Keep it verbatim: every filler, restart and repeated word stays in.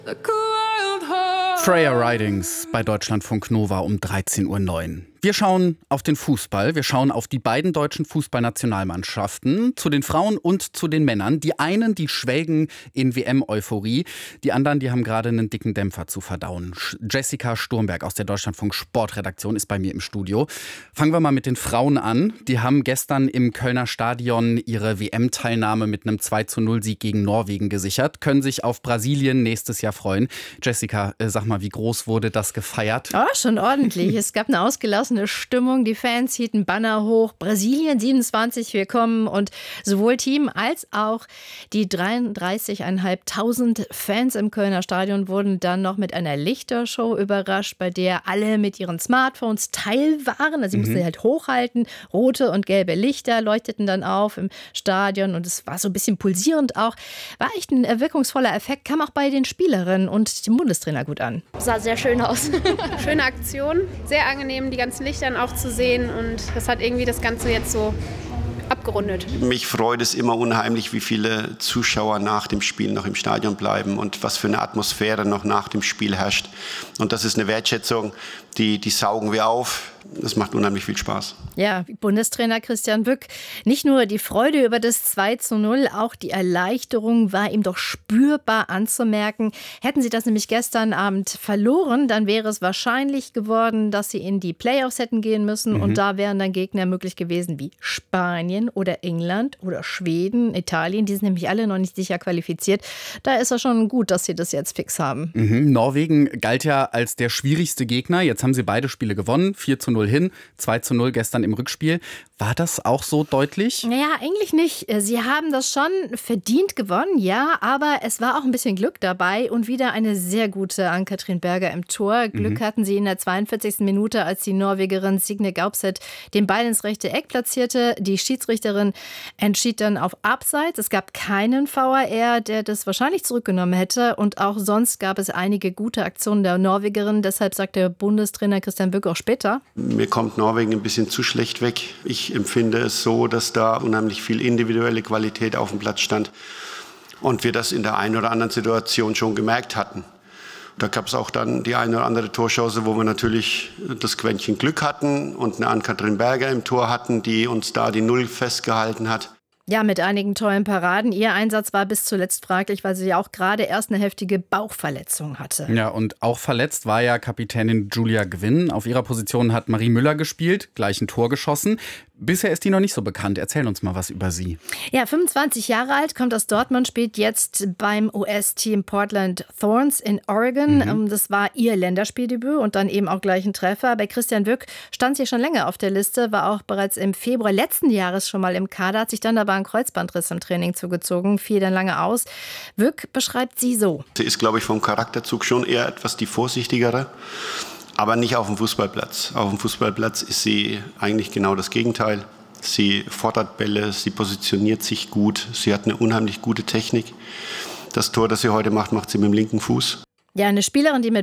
Freya Ridings bei Deutschlandfunk Nova um dreizehn Uhr neun. Wir schauen auf den Fußball. Wir schauen auf die beiden deutschen Fußballnationalmannschaften, zu den Frauen und zu den Männern. Die einen, die schwelgen in W M-Euphorie. Die anderen, die haben gerade einen dicken Dämpfer zu verdauen. Jessica Sturmberg aus der Deutschlandfunk Sportredaktion ist bei mir im Studio. Fangen wir mal mit den Frauen an. Die haben gestern im Kölner Stadion ihre W M-Teilnahme mit einem zwei zu null Sieg gegen Norwegen gesichert. Können sich auf Brasilien nächstes Jahr freuen. Jessica, äh, sag mal, wie groß wurde das gefeiert? Oh, schon ordentlich. Es gab eine ausgelassene Stimmung. Die Fans hielten Banner hoch. Brasilien siebenundzwanzig, wir kommen. Und sowohl Team als auch die dreiunddreißigtausendfünfhundert Fans im Kölner Stadion wurden dann noch mit einer Lichtershow überrascht, bei der alle mit ihren Smartphones teil waren. Also sie mussten sie halt hochhalten. Rote und gelbe Lichter leuchteten dann auf im Stadion und es war so ein bisschen pulsierend auch. War echt ein wirkungsvoller Effekt, kam auch bei den Spielerinnen und dem Bundestrainer gut an. Sah sehr schön aus. Schöne Aktion, sehr angenehm, die ganzen Lichtern auch zu sehen und das hat irgendwie das Ganze jetzt so abgerundet. Mich freut es immer unheimlich, wie viele Zuschauer nach dem Spiel noch im Stadion bleiben und was für eine Atmosphäre noch nach dem Spiel herrscht. Und das ist eine Wertschätzung, die, die saugen wir auf. Das macht unheimlich viel Spaß. Ja, Bundestrainer Christian Wück, nicht nur die Freude über das zwei zu null, auch die Erleichterung war ihm doch spürbar anzumerken. Hätten sie das nämlich gestern Abend verloren, dann wäre es wahrscheinlich geworden, dass sie in die Playoffs hätten gehen müssen. Mhm. Und da wären dann Gegner möglich gewesen wie Spanien oder England oder Schweden, Italien. Die sind nämlich alle noch nicht sicher qualifiziert. Da ist es schon gut, dass sie das jetzt fix haben. Mhm. Norwegen galt ja als der schwierigste Gegner. Jetzt haben sie beide Spiele gewonnen, vier zu null hin, zwei zu null gestern im Rückspiel. War das auch so deutlich? Naja, eigentlich nicht. Sie haben das schon verdient gewonnen, ja, aber es war auch ein bisschen Glück dabei und wieder eine sehr gute Ann-Katrin Berger im Tor. Glück mhm. hatten sie in der zweiundvierzigsten Minute, als die Norwegerin Signe Gaupset den Ball ins rechte Eck platzierte. Die Schiedsrichterin entschied dann auf Abseits. Es gab keinen V A R, der das wahrscheinlich zurückgenommen hätte und auch sonst gab es einige gute Aktionen der Norwegerin. Deshalb sagt der Bundestrainer Christian Wück auch später: Mir kommt Norwegen ein bisschen zu schlecht weg. Ich empfinde es so, dass da unheimlich viel individuelle Qualität auf dem Platz stand und wir das in der einen oder anderen Situation schon gemerkt hatten. Da gab es auch dann die eine oder andere Torchance, wo wir natürlich das Quäntchen Glück hatten und eine Ann-Katrin Berger im Tor hatten, die uns da die Null festgehalten hat. Ja, mit einigen tollen Paraden. Ihr Einsatz war bis zuletzt fraglich, weil sie ja auch gerade erst eine heftige Bauchverletzung hatte. Ja, und auch verletzt war ja Kapitänin Julia Gwynn. Auf ihrer Position hat Marie Müller gespielt, gleich ein Tor geschossen. Bisher ist die noch nicht so bekannt. Erzähl uns mal was über sie. Ja, fünfundzwanzig Jahre alt, kommt aus Dortmund, spielt jetzt beim U S-Team Portland Thorns in Oregon. Mhm. Das war ihr Länderspieldebüt und dann eben auch gleich ein Treffer. Bei Christian Wück stand sie schon länger auf der Liste, war auch bereits im Februar letzten Jahres schon mal im Kader, hat sich dann aber ein Kreuzbandriss im Training zugezogen, fiel dann lange aus. Wück beschreibt sie so. Sie ist, glaube ich, vom Charakterzug schon eher etwas die vorsichtigere. Aber nicht auf dem Fußballplatz. Auf dem Fußballplatz ist sie eigentlich genau das Gegenteil. Sie fordert Bälle, sie positioniert sich gut, sie hat eine unheimlich gute Technik. Das Tor, das sie heute macht, macht sie mit dem linken Fuß. Ja, eine Spielerin, die mit